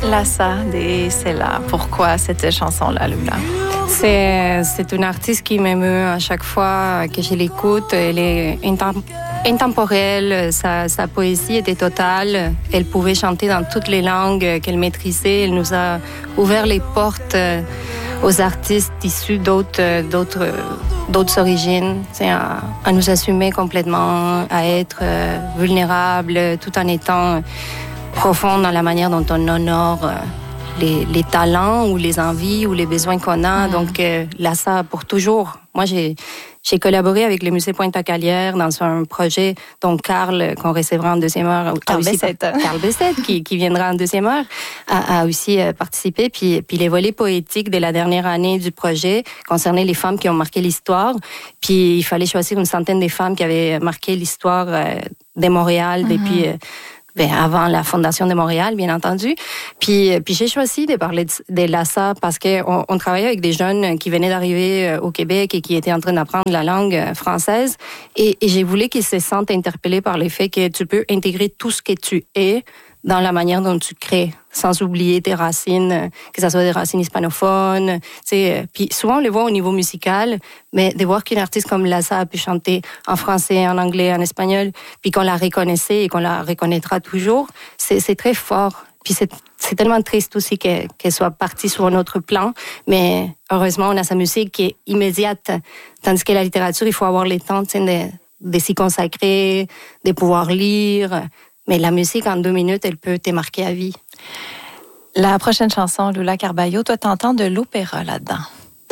Lassa de Sela. Pourquoi cette chanson-là, Lula? C'est une artiste qui m'émeut à chaque fois que je l'écoute. Elle est intemporelle, sa poésie était totale. Elle pouvait chanter dans toutes les langues qu'elle maîtrisait. Elle nous a ouvert les portes aux artistes issus d'autres origines, à nous assumer complètement, à être vulnérables, tout en étant profond dans la manière dont on honore les talents ou les envies ou les besoins qu'on a. Donc, Lassa, pour toujours. Moi, j'ai collaboré avec le Musée Pointe-à-Calière dans un projet dont Carl, qu'on recevra en deuxième heure, Carl Bessette, qui viendra en deuxième heure, a aussi participé. Puis les volets poétiques de la dernière année du projet concernaient les femmes qui ont marqué l'histoire. Puis il fallait choisir une centaine de femmes qui avaient marqué l'histoire de Montréal depuis... avant la fondation de Montréal, bien entendu. Puis j'ai choisi de parler de Lassa parce qu'on travaillait avec des jeunes qui venaient d'arriver au Québec et qui étaient en train d'apprendre la langue française. Et j'ai voulu qu'ils se sentent interpellés par le fait que tu peux intégrer tout ce que tu es dans la manière dont tu crées, sans oublier tes racines, que ce soit des racines hispanophones. Puis souvent, on les voit au niveau musical, mais de voir qu'une artiste comme Lassa a pu chanter en français, en anglais, en espagnol, puis qu'on la reconnaissait et qu'on la reconnaîtra toujours, c'est très fort. Puis c'est tellement triste aussi qu'elle soit partie sur un autre plan, mais heureusement, on a sa musique qui est immédiate, tandis que la littérature, il faut avoir le temps de s'y consacrer, de pouvoir lire. Mais la musique, en 2 minutes, elle peut te marquer à vie. La prochaine chanson, Lula Carballo, toi, t'entends de l'opéra là-dedans.